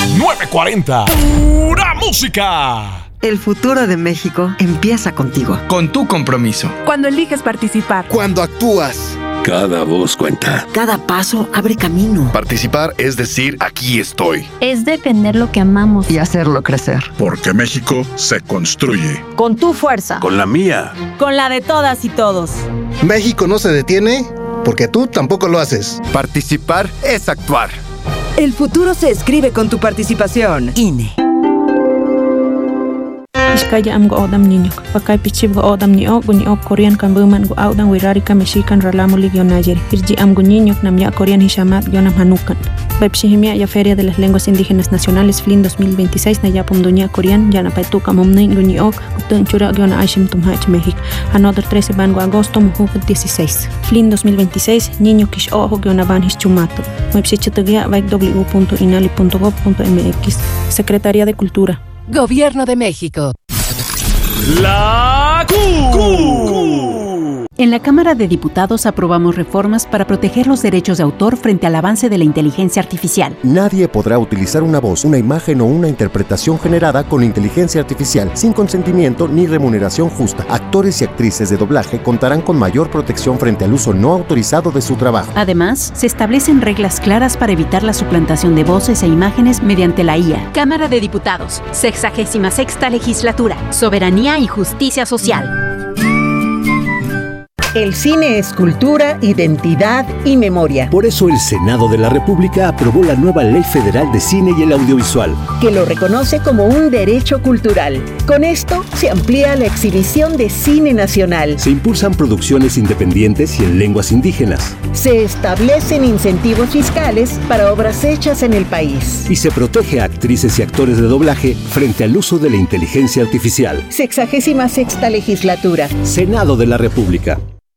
940. ¡Pura música! El futuro de México empieza contigo. Con tu compromiso. Cuando eliges participar. Cuando actúas. Cada voz cuenta. Cada paso abre camino. Participar es decir, aquí estoy. Es defender lo que amamos. Y hacerlo crecer. Porque México se construye. Con tu fuerza. Con la mía. Con la de todas y todos. México no se detiene porque tú tampoco lo haces. Participar es actuar. El futuro se escribe con tu participación. INE. Iskaya am go odam niño. Pakai pichib go odam ni ok Korean kan buman go audan wirari ka mexican ralamo ligio Niger. Irji am go niño nam ya Korean hishamat gionam hanukan. Bepshihimia ya Feria de las Lenguas Indígenas Nacionales FLIN 2026 na yapum dunia Korean ya na paituka momnin guni ok utun chura giona aishim tumhach México. Another 13 van go agosto muhu 16. FLIN 2026 niño kish ojo giona van hischumato. Website www.inali.gov.mx. Secretaría de Cultura. Gobierno de México. La Q. En la Cámara de Diputados aprobamos reformas para proteger los derechos de autor frente al avance de la inteligencia artificial. Nadie podrá utilizar una voz, una imagen o una interpretación generada con inteligencia artificial sin consentimiento ni remuneración justa. Actores y actrices de doblaje contarán con mayor protección frente al uso no autorizado de su trabajo. Además, se establecen reglas claras para evitar la suplantación de voces e imágenes mediante la IA. Cámara de Diputados, 66ª Legislatura, Soberanía y Justicia Social. El cine es cultura, identidad y memoria. Por eso el Senado de la República aprobó la nueva Ley Federal de Cine y el Audiovisual, que lo reconoce como un derecho cultural. Con esto se amplía la exhibición de cine nacional. Se impulsan producciones independientes y en lenguas indígenas. Se establecen incentivos fiscales para obras hechas en el país. Y se protege a actrices y actores de doblaje frente al uso de la inteligencia artificial. 66ª Legislatura. Senado de la República.